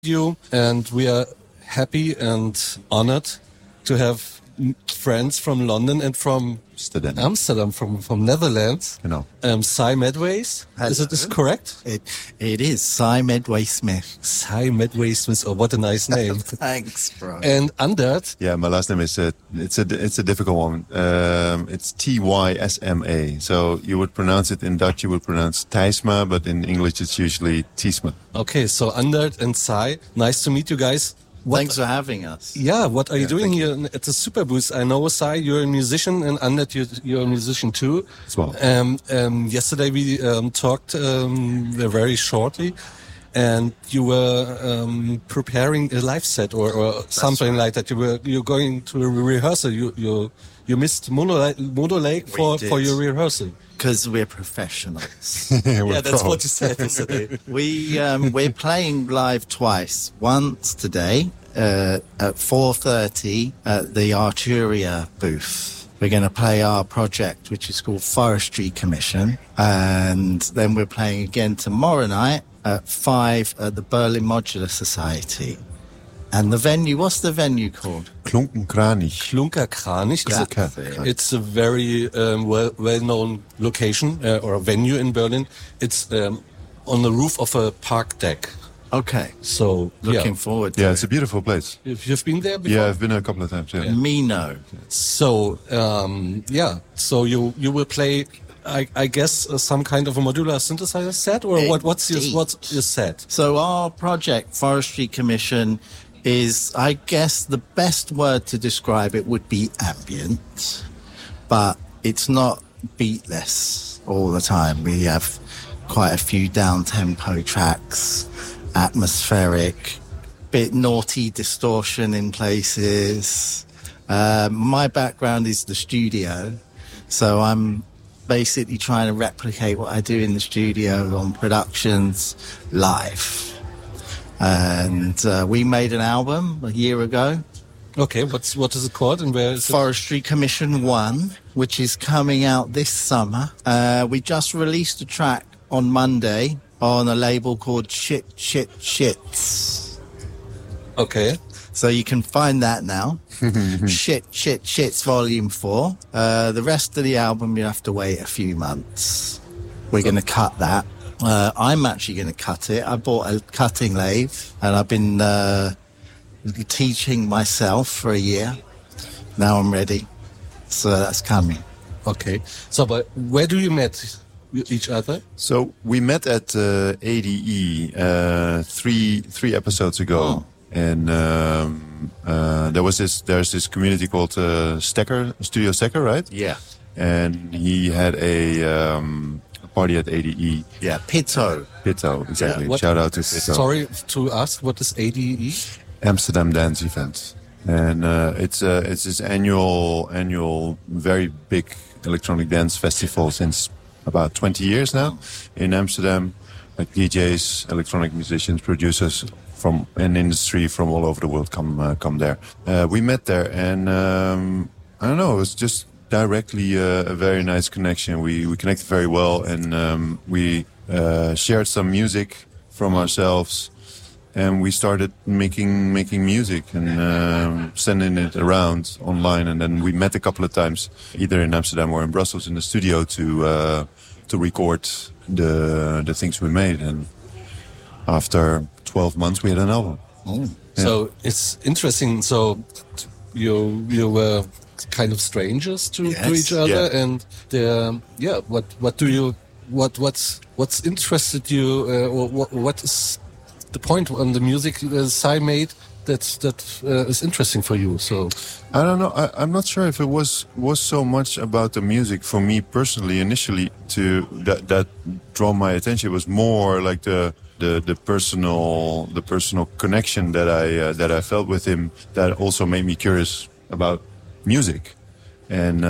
you, and we are happy and honored to have friends from London and from Amsterdam, from Netherlands. Genau. Cy Medways. Is it correct? It is Cy Medway Smith. Cy Medway Smith. Oh, what a nice name. Thanks, bro. And Andert. Yeah, my last name is it's a difficult one. It's Tysma. So you would pronounce it in Dutch. You would pronounce Thijsma, but in English it's usually Tysma. Okay, so Andert and Cy. Nice to meet you guys. Thanks for having us. Yeah, what are you doing here at the Superboost? I know, Cy, you're a musician, and Andert, you're a musician too. As well. Yesterday we talked very shortly, and you were preparing a live set or something like that. You're going to a rehearsal. You missed Modo Lake for your rehearsal. Because we're professionals. Yeah, that's what you said yesterday. We're playing live twice. Once today at 4:30 at the Arturia booth. We're going to play our project, which is called Forestry Commission. And then we're playing again tomorrow night at 5 at the Berlin Modular Society. And the venue, what's the venue called? Klunkenkranich. Klunkenkranich. It's a very well-known location or a venue in Berlin. It's on the roof of a park deck. Okay. So, looking forward to it. Yeah, it's a beautiful place. You've been there before? Yeah, I've been a couple of times. Yeah. Me no. So, so you will play, I guess, some kind of a modular synthesizer set, or what's your set? So our project, Forestry Commission, is, I guess, the best word to describe it would be ambient, but it's not beatless all the time. We have quite a few down-tempo tracks, atmospheric, bit naughty distortion in places. My background is the studio, so I'm basically trying to replicate what I do in the studio on productions live. And we made an album a year ago. Okay, what is it called and where is it? Forestry Commission 1, which is coming out this summer. We just released a track on Monday on a label called Shits. Okay. So you can find that now. Shits Volume 4. The rest of the album, you have to wait a few months. We're going to cut that. I'm actually going to cut it. I bought a cutting lathe and I've been teaching myself for a year. Now I'm ready. So that's coming. Okay. So, but where do you meet each other? So we met at ADE three episodes ago. Oh. And there's this community called Studio Stecker, right? Yeah. And he had a party at ADE. Yeah, Pitto, exactly. Yeah. Shout out to Pitto. Sorry to ask, what is ADE? Amsterdam Dance Event. And it's this annual very big electronic dance festival since about 20 years now in Amsterdam. Like DJs, electronic musicians, producers from an industry from all over the world come there. We met there, and I don't know, it was just directly a very nice connection. We connected very well, and we shared some music from ourselves, and we started making music and sending it around online. And then we met a couple of times, either in Amsterdam or in Brussels, in the studio to record the things we made. And after 12 months, we had an album. Oh. Yeah. So it's interesting. So you were kind of strangers to each other, and what's interested you, or what is the point on the music Cy made that is interesting for you? So I don't know. I'm not sure if it was so much about the music for me personally. Initially, that drew my attention. It was more like the personal connection that I felt with him, that also made me curious about music, and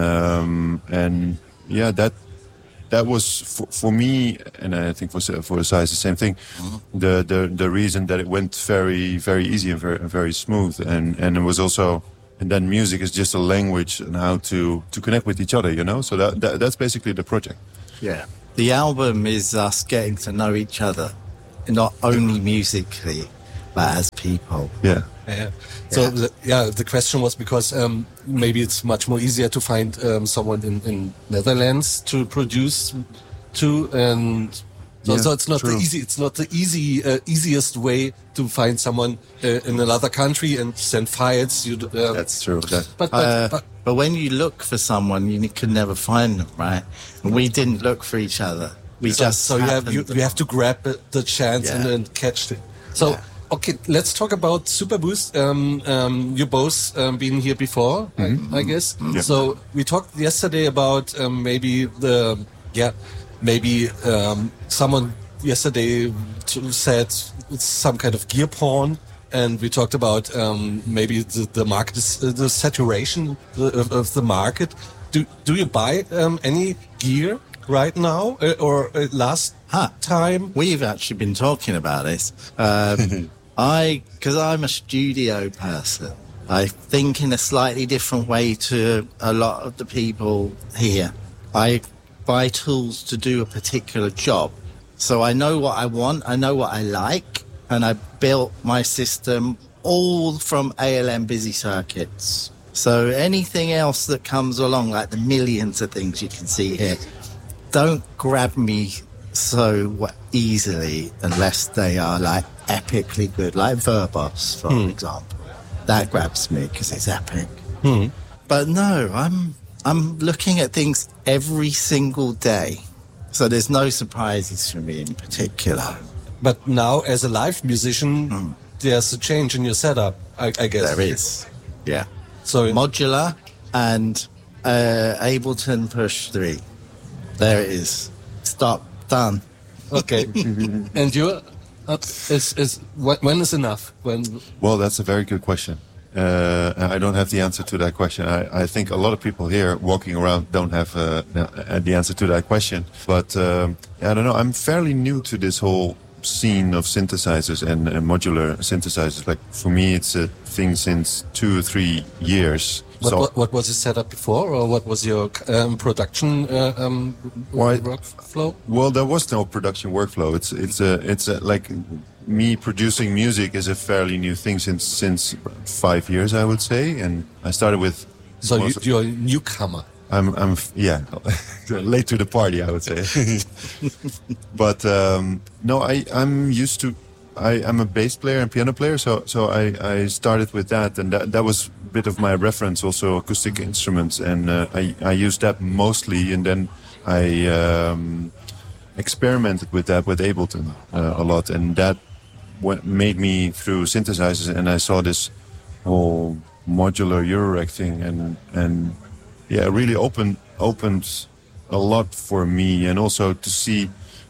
that was for me, and I think for Cy the same thing. Mm-hmm. The reason that it went very, very easy and very smooth, and it was also, and then music is just a language and how to connect with each other, you know. So that's basically the project. Yeah, the album is us getting to know each other, not only musically, but as people. Yeah. Yeah. So the question was because maybe it's much more easier to find someone in Netherlands to produce to, and so it's not true. the easiest way to find someone in another country and send files. That's true. But when you look for someone, you can never find them, right? And we didn't look for each other. We just so you have to grab the chance and catch it. So. Yeah. Okay, let's talk about Superboost. You both been here before, I guess. Yeah. So we talked yesterday about maybe someone yesterday said it's some kind of gear porn, and we talked about maybe the market is the saturation of the market. Do you buy any gear right now or last time? We've actually been talking about this. Because I'm a studio person, I think in a slightly different way to a lot of the people here. I buy tools to do a particular job. So I know what I want, I know what I like, and I built my system all from ALM Busy Circuits. So anything else that comes along, like the millions of things you can see here, don't grab me so easily unless they are like epically good, like Verbos, for example. That grabs me because it's epic. But no, I'm looking at things every single day, so there's no surprises for me in particular. But now, as a live musician, there's a change in your setup, I guess. There is, yeah. So modular and Ableton Push 3. There it is. Stop. Done. Okay. And you? When is enough? Well, that's a very good question. I don't have the answer to that question. I think a lot of people here walking around don't have the answer to that question. But I don't know. I'm fairly new to this whole scene of synthesizers and modular synthesizers. Like for me, it's a thing since 2 or 3 years. What was your setup before, or what was your production workflow? Well, there was no production workflow. It's like me producing music is a fairly new thing since 5 years, I would say, and I started with. So you're a newcomer. I'm late to the party, I would say. But no, I'm used to. I'm a bass player and piano player, so I started with that, and that was a bit of my reference, also acoustic instruments, and I used that mostly, and then I experimented with that with Ableton a lot, and that made me through synthesizers, and I saw this whole modular Eurorack thing, and yeah, it really opened a lot for me, and also to see.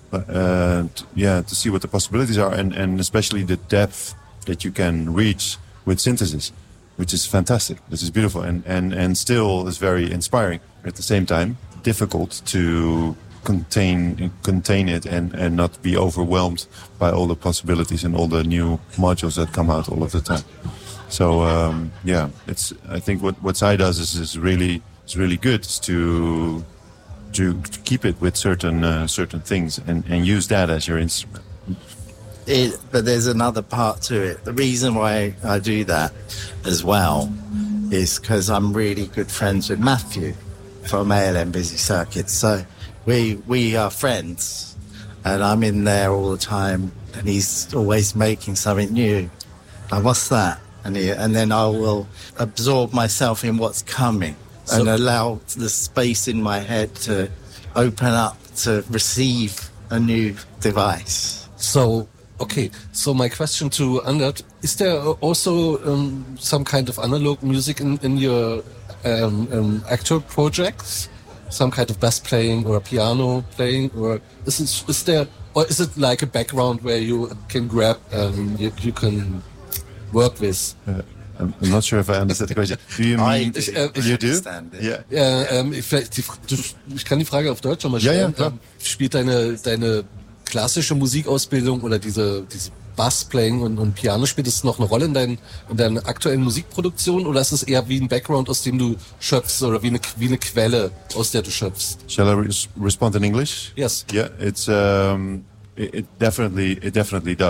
To see what the possibilities are, and especially the depth that you can reach with synthesis, which is fantastic. This is beautiful, and still is very inspiring. At the same time, difficult to contain it and not be overwhelmed by all the possibilities and all the new modules that come out all of the time. So I think what Sai does is really good, is to keep it with certain things and use that as your instrument. But there's another part to it. The reason why I do that as well is because I'm really good friends with Matthew from ALM Busy Circuits. So we are friends, and I'm in there all the time, and he's always making something new. Like, what's that? And then I will absorb myself in what's coming. And allow the space in my head to open up to receive a new device. So my question to Andert, is there also some kind of analog music in your actual projects? Some kind of bass playing or piano playing? Or is it like a background where you can grab and you can work with? I'm not sure if I understand the question. Do you mean you do? Yeah. Ich kann die Frage auf Deutsch nochmal stellen. Ja, spielt deine klassische Musikausbildung oder diese Bassplaying und Piano, spielt das noch eine Rolle in deiner aktuellen Musikproduktion, oder ist es eher wie ein Background, aus dem du schöpfst, oder wie eine Quelle, aus der du schöpfst? Shall I respond in English? Yes. Yeah, it definitely does.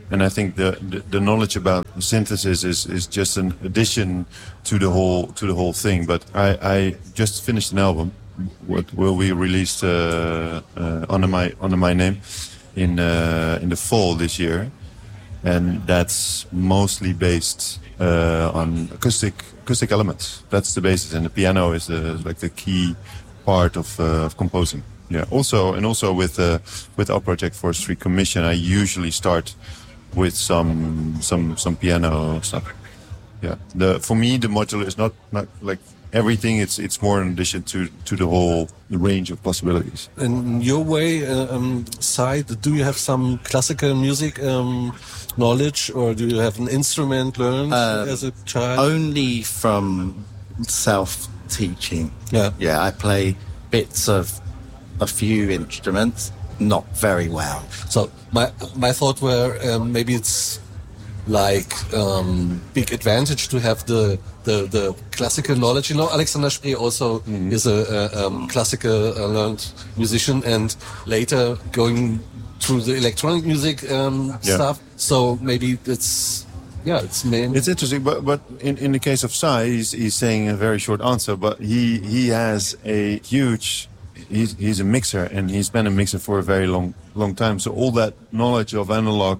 And I think the knowledge about synthesis is just an addition to the whole thing. But I just finished an album, what will be released under my name in the fall this year, and that's mostly based on acoustic elements. That's the basis, and the piano is like the key part of composing. Yeah. Also with our project Forest Street Commission, I usually start with some piano stuff. Yeah. For me, the modular is not like everything. It's more in addition to the whole range of possibilities. In your way, side, do you have some classical music knowledge, or do you have an instrument learned as a child? Only from self-teaching. Yeah. Yeah, I play bits of a few instruments, not very well. So my thought were maybe it's like big advantage to have the classical knowledge. You know, Alexander Spree also is a classical learned musician, and later going through the electronic music stuff. So maybe it's main. It's interesting, but in the case of Sai, he's saying a very short answer, but he has a huge. He's a mixer, and he's been a mixer for a very long time. So all that knowledge of analog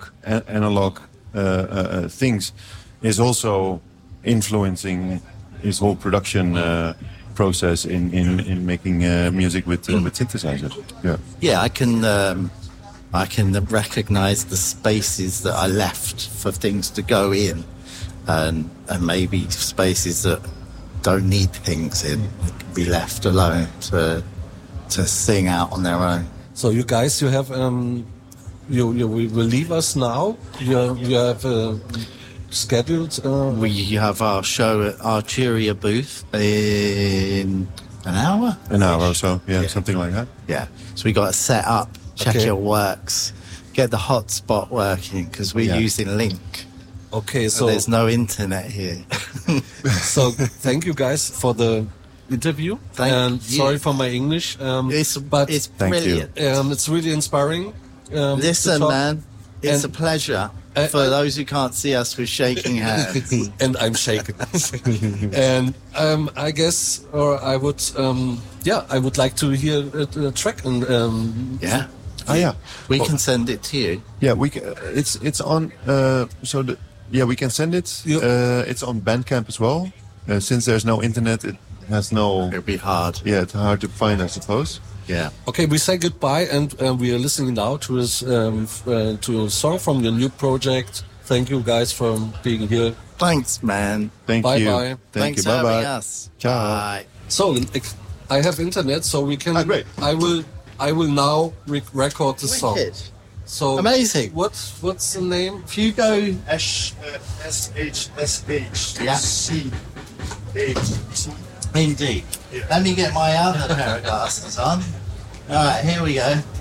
things is also influencing his whole production process in making music with synthesizers. Yeah. Yeah, I can recognize the spaces that are left for things to go in, and maybe spaces that don't need things in can be left alone to sing out on their own. So you guys, you have you will leave us now. You have scheduled. We have our show at Arturia booth in an hour. An hour or so, yeah, something like that. Yeah. So we got to set up, check it works, get the hotspot working, because we're using Link. Okay, so there's no internet here. So thank you guys for the interview. Thank you. Sorry for my English. It's Thank brilliant. It's really inspiring. Listen, man, it's a pleasure. For those who can't see us, we're shaking hands. And I'm shaking. And I guess, or I would, I would like to hear a track. And yeah. We can send it to you. Yeah, it's on. We can send it. It's on Bandcamp as well. Since there's no internet, it has no. It'd be hard. Yeah, it's hard to find, I suppose. Yeah. Okay, we say goodbye, and we are listening now to a song from your new project. Thank you guys for being here. Thanks, man. Thank bye you. Bye. Thanks you. for Bye having bye. us. Ciao. Bye. So I have internet, so we can. Great. I will now record the song. Wicked. So amazing. What's the name? If you go SHSH Yeah. CH. Indeed. Let me get my other pair of glasses on. All right, here we go.